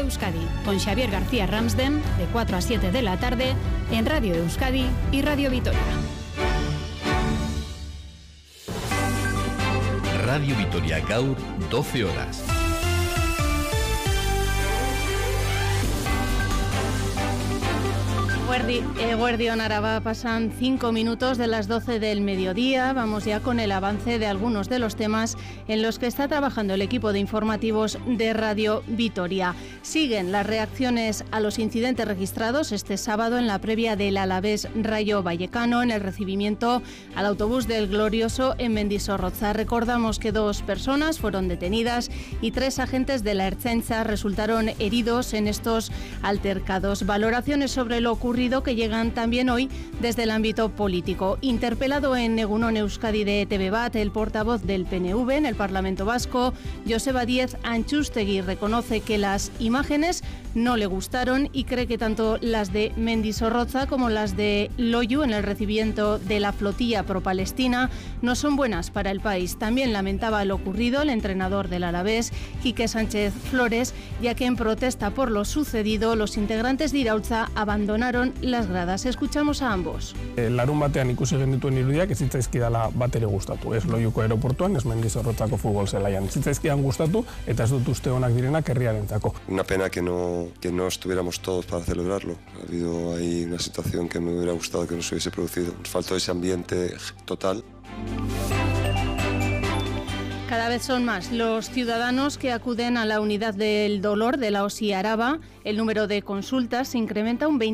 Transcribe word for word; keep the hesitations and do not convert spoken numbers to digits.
Euskadi, con Xavier García Ramsden, de cuatro a siete de la tarde, en Radio Euskadi y Radio Vitoria. Radio Vitoria Gaur, doce horas. Eguerdión Araba, pasan cinco minutos de las doce del mediodía. Vamos ya con el avance de algunos de los temas en los que está trabajando el equipo de informativos de Radio Vitoria. Siguen las reacciones a los incidentes registrados este sábado en la previa del Alavés Rayo Vallecano, en el recibimiento al autobús del Glorioso en Mendizorroza. Recordamos que dos personas fueron detenidas y tres agentes de la Ertzaintza resultaron heridos en estos altercados. Valoraciones sobre lo ocurrido que llegan también hoy desde el ámbito político. Interpelado en Egunon Euskadi de E T V Bat, el portavoz del P N V en el Parlamento Vasco, Joseba Díez Antxustegui, reconoce que las imágenes no le gustaron y cree que tanto las de Mendizorroza como las de Loiu en el recibimiento de la flotilla pro-palestina no son buenas para el país. También lamentaba lo ocurrido el entrenador del Alavés, Quique Sánchez Flores, ya que en protesta por lo sucedido, los integrantes de Iraultza abandonaron las gradas. Escuchamos a ambos. Larun batean ikusi genituen irudiak ez zitzaizkidala batere gustatu. Ez Loiuko aeroportuan, ez Mendizorrotzako futbol zelaian. Ez zitzaizkidan gustatu eta ez dut uste onak direnak herriarentzako. Una pena que no, que no estuviéramos todos para celebrarlo. Ha habido ahí una situación que me hubiera gustado que no se hubiese producido. Nos faltó ese ambiente total. Cada vez son más los ciudadanos que acuden a la unidad del dolor de la O S I Araba. El número de consultas se incrementa un veinte